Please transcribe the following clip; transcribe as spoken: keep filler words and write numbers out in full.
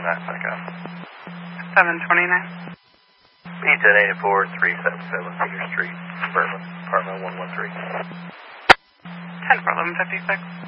twenty-nine, Psycho. seven twenty-nine. B ten eighty-four, three seventy-seven Cedar Street, Suburban, apartment one one three. ten four eleven fifty-six.